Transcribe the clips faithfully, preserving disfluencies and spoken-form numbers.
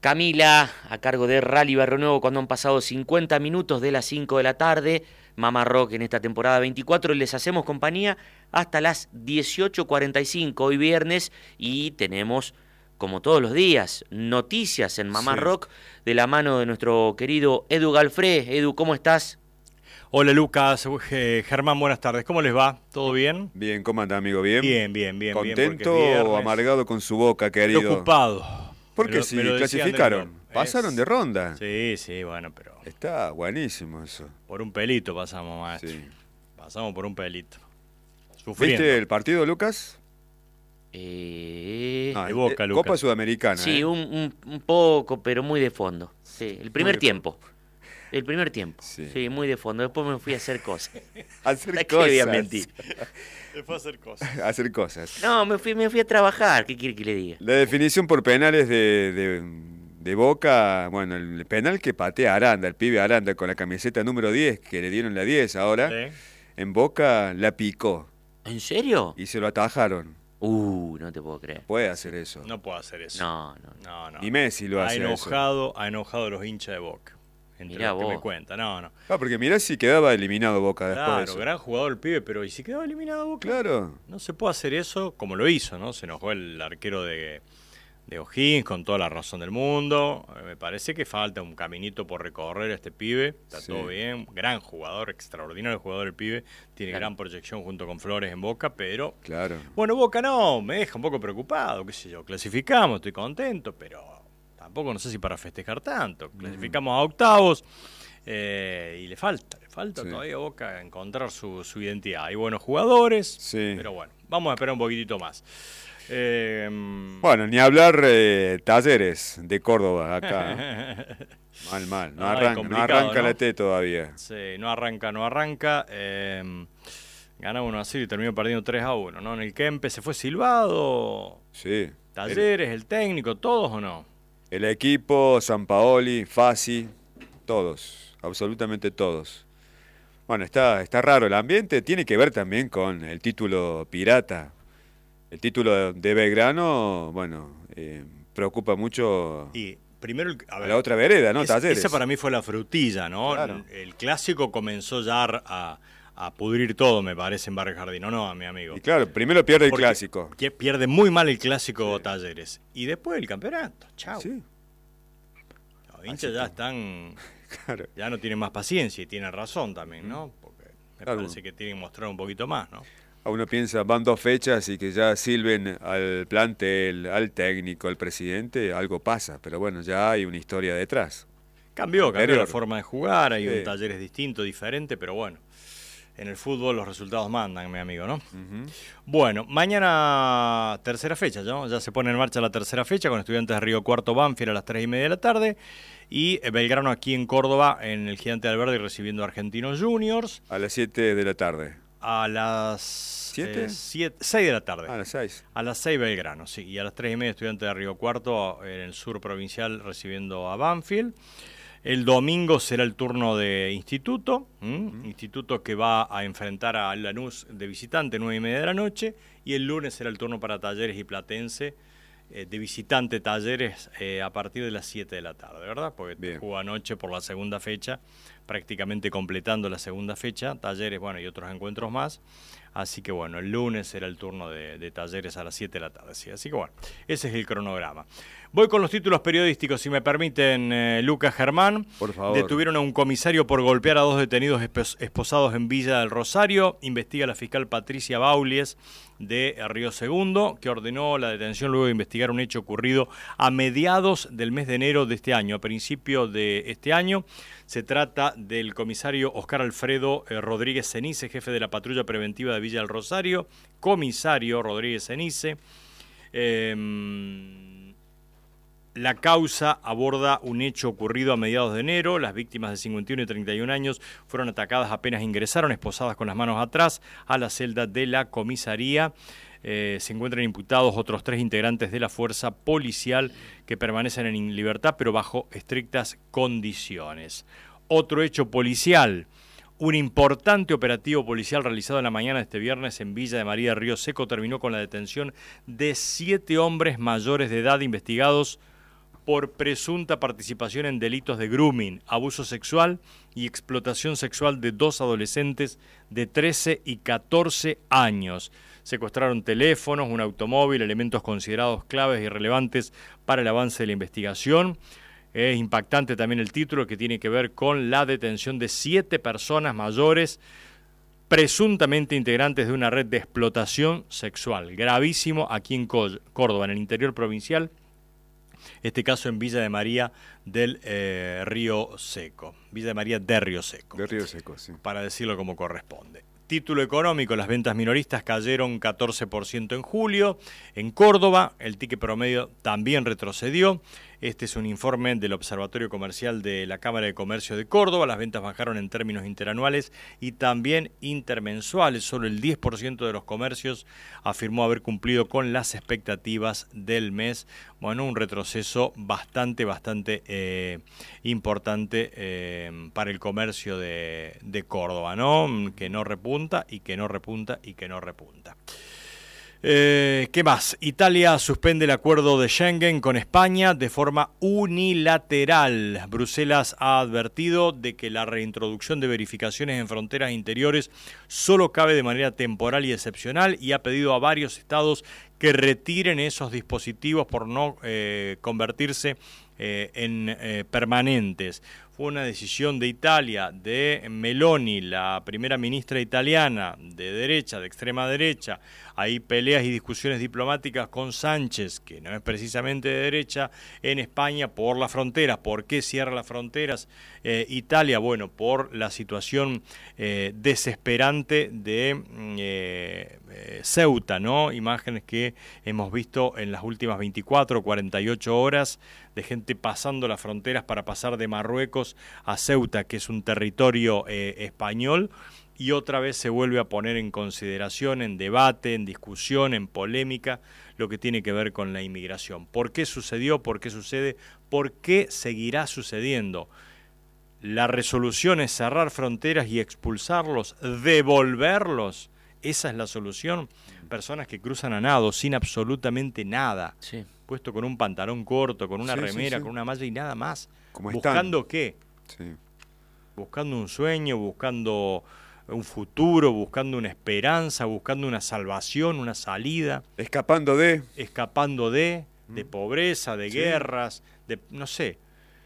Camila, a cargo de Rally Barrio Nuevo, cuando han pasado cincuenta minutos de las cinco de la tarde. Mamá Rock en esta temporada veinticuatro. Les hacemos compañía hasta las dieciocho cuarenta y cinco hoy viernes. Y tenemos, como todos los días, noticias en Mamá sí. Rock de la mano de nuestro querido Edu Galfré. Edu, ¿cómo estás? Hola Lucas, eh, Germán, buenas tardes. ¿Cómo les va? ¿Todo bien? Bien, ¿cómo anda, amigo? ¿Bien? Bien, bien, bien. ¿Contento bien, o amargado con su boca, querido? Preocupado. Porque si clasificaron, pasaron es... de ronda. Sí, sí, bueno, pero... Está buenísimo eso. Por un pelito pasamos, maestro. Sí. Pasamos por un pelito. Sufriendo. ¿Viste el partido, Lucas? Eh... No, de Boca, eh, Lucas. Copa Sudamericana. Sí, ¿eh? un, un, un poco, pero muy de fondo. Sí, el primer tiempo. El primer tiempo. Sí. sí, muy de fondo. Después me fui a hacer cosas. hacer ¿A cosas. qué voy a mentir? Se fue a hacer cosas. hacer cosas. No, me fui, me fui a trabajar. ¿Qué quiere que le diga? La definición por penales de, de, de Boca, bueno, el penal que patea Aranda, el pibe Aranda con la camiseta número diez, que le dieron la diez ahora, sí. En Boca la picó. ¿En serio? Y se lo atajaron. Uh, no te puedo creer. Puede hacer eso. No puede hacer eso. No, no, no. no. Ni Messi lo ha hace enojado, eso. Ha enojado a los hinchas de Boca. Entre mirá los que vos. me cuenta, no, no. Ah, porque mirá si quedaba eliminado Boca después claro, de eso. Gran jugador el pibe, pero ¿y si quedaba eliminado Boca? Claro. No se puede hacer eso como lo hizo, ¿no? Se enojó el arquero de, de O'Higgins con toda la razón del mundo. Me parece que falta un caminito por recorrer a este pibe. Está sí. todo bien. Gran jugador, extraordinario jugador el pibe. Tiene claro. gran proyección junto con Flores en Boca, pero... Claro. Bueno, Boca no, me deja un poco preocupado, qué sé yo. Clasificamos, estoy contento, pero tampoco no sé si para festejar tanto. Clasificamos mm. a octavos. Eh, y le falta, le falta sí. todavía a Boca encontrar su, su identidad. Hay buenos jugadores, sí. pero bueno, vamos a esperar un poquitito más. Eh, bueno, ni hablar eh, Talleres de Córdoba acá. mal, mal. No, Ay, arranca, no arranca ¿no? la T todavía. Sí, no arranca, no arranca. Eh, gana uno a cero y terminó perdiendo tres a uno, ¿no? En el Kempe se fue silbado. Sí. Talleres, el, el técnico, ¿todos o no? El equipo, Sampaoli, Fassi, todos. Absolutamente todos. Bueno, está, está raro el ambiente, tiene que ver también con el título pirata. El título de Belgrano, bueno, eh, preocupa mucho y primero, a, ver, a la otra vereda, ¿no? Es, Talleres. Esa para mí fue la frutilla, ¿no? Claro. El clásico comenzó ya a, a pudrir todo, me parece, en Barrio Jardín, ¿no, no, mi amigo? Y claro, primero pierde el Porque clásico. Pierde muy mal el clásico sí. Talleres. Y después el campeonato, chao. Sí. Los hinchas ya están... Claro. Ya no tienen más paciencia y tienen razón también, ¿no? Porque me claro. parece que tienen que mostrar un poquito más, ¿no? Uno piensa, van dos fechas y que ya sirven al plantel, al técnico, al presidente, algo pasa. Pero bueno, ya hay una historia detrás. Cambió, cambió Anterior. la forma de jugar, hay sí. un Talleres distinto, diferente, pero bueno. En el fútbol los resultados mandan, mi amigo, ¿no? Uh-huh. Bueno, mañana tercera fecha, ¿no? Ya se pone en marcha la tercera fecha con Estudiantes de Río Cuarto Banfield a las tres y media de la tarde. Y Belgrano aquí en Córdoba, en el Gigante Alberdi, recibiendo a Argentinos Juniors. A las siete de la tarde. A las... ¿siete? Eh, seis de la tarde. A las seis. A las seis Belgrano, sí. Y a las tres y media Estudiantes de Río Cuarto, en el sur provincial, recibiendo a Banfield. El domingo será el turno de Instituto, uh-huh. Instituto que va a enfrentar a Lanús de visitante, nueve y media de la noche, y el lunes será el turno para Talleres y Platense, eh, de visitante Talleres, eh, a partir de las siete de la tarde, ¿verdad? Porque Bien. jugó anoche por la segunda fecha, prácticamente completando la segunda fecha, Talleres, bueno, y otros encuentros más. Así que bueno, el lunes será el turno de, de Talleres a las siete de la tarde. ¿sí? Así que bueno, ese es el cronograma. Voy con los títulos periodísticos, si me permiten, eh, Lucas, Germán. Por favor. Detuvieron a un comisario por golpear a dos detenidos espos- esposados en Villa del Rosario. Investiga la fiscal Patricia Baulies de Río Segundo, que ordenó la detención luego de investigar un hecho ocurrido a mediados del mes de enero de este año, a principio de este año. Se trata del comisario Oscar Alfredo eh, Rodríguez Cenice, jefe de la patrulla preventiva de Villa del Rosario. Comisario Rodríguez Cenice. Eh, La causa aborda un hecho ocurrido a mediados de enero. Las víctimas de cincuenta y uno y treinta y un años fueron atacadas apenas ingresaron, esposadas con las manos atrás, a la celda de la comisaría. Eh, se encuentran imputados otros tres integrantes de la fuerza policial que permanecen en libertad, pero bajo estrictas condiciones. Otro hecho policial. Un importante operativo policial realizado en la mañana de este viernes en Villa de María de Río Seco terminó con la detención de siete hombres mayores de edad investigados por presunta participación en delitos de grooming, abuso sexual y explotación sexual de dos adolescentes de trece y catorce años. Secuestraron teléfonos, un automóvil, elementos considerados claves y relevantes para el avance de la investigación. Es impactante también el título, que tiene que ver con la detención de siete personas mayores presuntamente integrantes de una red de explotación sexual. Gravísimo aquí en Córdoba, en el interior provincial. Este caso en Villa de María del eh, Río Seco. Villa de María de Río Seco. De Río Seco, sí. Para decirlo como corresponde. Título económico: las ventas minoristas cayeron catorce por ciento en julio. En Córdoba, el ticket promedio también retrocedió. Este es un informe del Observatorio Comercial de la Cámara de Comercio de Córdoba. Las ventas bajaron en términos interanuales y también intermensuales. Solo el diez por ciento de los comercios afirmó haber cumplido con las expectativas del mes. Bueno, un retroceso bastante, bastante eh, importante eh, para el comercio de, de Córdoba, ¿no? Que no repunta y que no repunta y que no repunta. Eh, ¿Qué más? Italia suspende el acuerdo de Schengen con España de forma unilateral. Bruselas ha advertido de que la reintroducción de verificaciones en fronteras interiores solo cabe de manera temporal y excepcional, y ha pedido a varios estados que retiren esos dispositivos por no eh, convertirse eh, en eh, permanentes. Fue una decisión de Italia, de Meloni, la primera ministra italiana, de derecha, de extrema derecha. Hay peleas y discusiones diplomáticas con Sánchez, que no es precisamente de derecha, en España por las fronteras. ¿Por qué cierra las fronteras eh, Italia? Bueno, por la situación eh, desesperante de eh, eh, Ceuta, ¿no? Imágenes que hemos visto en las últimas veinticuatro o cuarenta y ocho horas de gente pasando las fronteras para pasar de Marruecos a Ceuta, que es un territorio eh, español, y otra vez se vuelve a poner en consideración, en debate, en discusión, en polémica, lo que tiene que ver con la inmigración. ¿Por qué sucedió? ¿Por qué sucede? ¿Por qué seguirá sucediendo? La resolución es cerrar fronteras y expulsarlos, devolverlos. Esa es la solución. Personas que cruzan a nado, sin absolutamente nada. Sí. Puesto con un pantalón corto, con una Sí, remera, sí, sí. con una malla y nada más. Como ¿Buscando están. qué? Sí. Buscando un sueño, buscando un futuro, buscando una esperanza, buscando una salvación, una salida. Escapando de... Escapando de, de pobreza, de Sí. guerras, de no sé.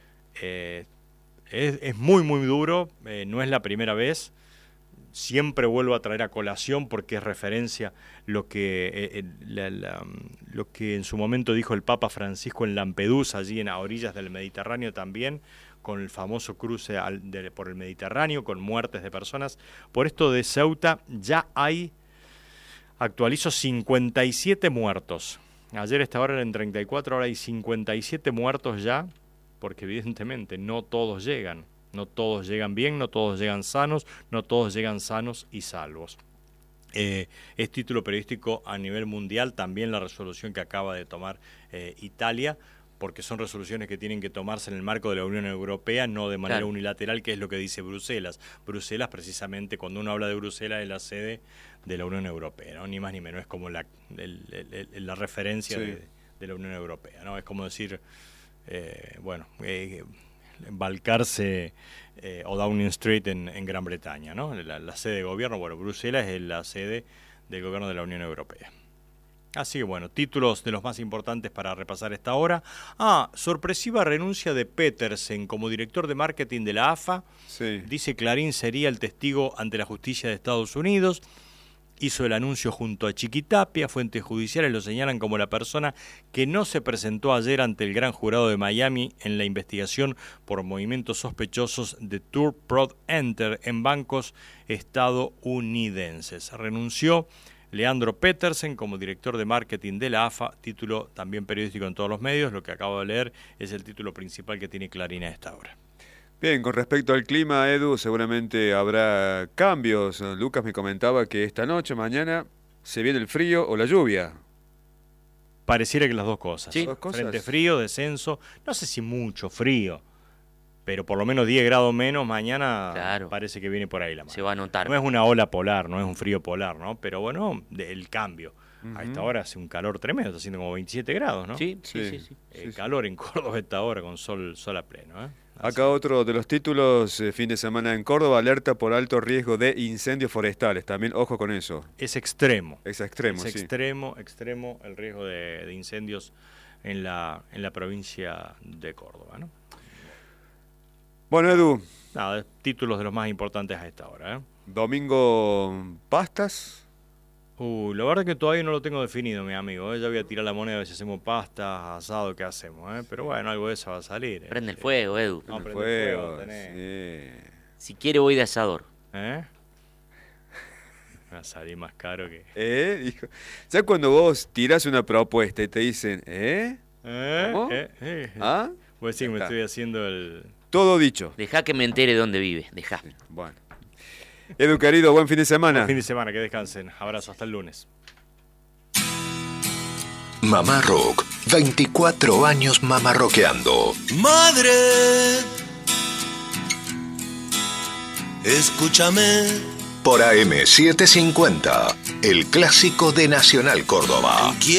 Eh, es, es muy, muy duro, eh, no es la primera vez. Siempre vuelvo a traer a colación porque es referencia lo que eh, la, la, lo que en su momento dijo el Papa Francisco en Lampedusa, allí en a orillas del Mediterráneo también, con el famoso cruce al, de, por el Mediterráneo, con muertes de personas. Por esto de Ceuta ya hay, actualizo, cincuenta y siete muertos. Ayer a esta hora eran treinta y cuatro, ahora hay cincuenta y siete muertos ya, porque evidentemente no todos llegan. No todos llegan bien, no todos llegan sanos, no todos llegan sanos y salvos. Eh, es título periodístico a nivel mundial también la resolución que acaba de tomar eh, Italia, porque son resoluciones que tienen que tomarse en el marco de la Unión Europea, no de manera Claro. unilateral, que es lo que dice Bruselas. Bruselas, precisamente, cuando uno habla de Bruselas, es la sede de la Unión Europea, ¿no? Ni más ni menos, es como la, el, el, el, la referencia Sí. de, de la Unión Europea, ¿no? Es como decir, eh, bueno... Eh, Balcarce eh, o Downing Street en, en Gran Bretaña, ¿no? La, la sede de gobierno, bueno, Bruselas es la sede del gobierno de la Unión Europea. Así que bueno, títulos de los más importantes para repasar esta hora. Ah, sorpresiva renuncia de Petersen como director de marketing de la A F A. Sí. Dice Clarín sería el testigo ante la justicia de Estados Unidos. Hizo el anuncio junto a Chiquitapia. Fuentes judiciales lo señalan como la persona que no se presentó ayer ante el gran jurado de Miami en la investigación por movimientos sospechosos de Tour Prod Enter en bancos estadounidenses. Renunció Leandro Petersen como director de marketing de la A F A, título también periodístico en todos los medios. Lo que acabo de leer es el título principal que tiene Clarín a esta hora. Bien, con respecto al clima, Edu, seguramente habrá cambios. Lucas me comentaba que esta noche, mañana, se viene el frío o la lluvia. Pareciera que las dos cosas. Sí. Dos cosas. Frente frío, descenso, no sé si mucho frío, pero por lo menos diez grados menos mañana. Claro. Parece que viene por ahí la mano. Se va a notar. No es una ola polar, no es un frío polar, ¿no? Pero bueno, de- el cambio. A esta hora hace un calor tremendo, está haciendo como veintisiete grados, ¿no? Sí, sí, Sí. sí. sí. Eh, Sí, sí. calor en Córdoba a esta hora con sol, sol a pleno, ¿eh? Así Acá otro de los títulos, eh, fin de semana en Córdoba, alerta por alto riesgo de incendios forestales. También ojo con eso. es extremo. Es extremo, es sí. extremo, extremo el riesgo de, de incendios en la, en la provincia de Córdoba, ¿no? Bueno, Edu, Nada, títulos de los más importantes a esta hora, ¿eh? domingo pastas. Uh, la verdad que todavía no lo tengo definido, mi amigo, ¿eh? Ya voy a tirar la moneda a ver si hacemos pasta, asado, ¿qué hacemos? ¿eh? Pero bueno, algo de eso va a salir. ¿eh? Prende el Sí. fuego, Edu. No, el prende el fuego, fuego, tenés. sí. Si quiere voy de asador. ¿Eh? Va a salir más caro que... ¿Eh? Dijo. ¿Sabes cuando vos tirás una propuesta y te dicen, ¿eh? ¿Eh? ¿Cómo? ¿Eh? ¿Eh? ¿Ah? Voy a decir que me Ya está. estoy haciendo el... Todo dicho. Deja que me entere dónde vive. Deja. Bueno. Edu, querido, buen fin de semana. Fin de semana, que descansen. Abrazo, hasta el lunes. Mamá Rock, veinticuatro años mamarroqueando. Madre, escúchame. Por A M setecientos cincuenta, el clásico de Nacional Córdoba.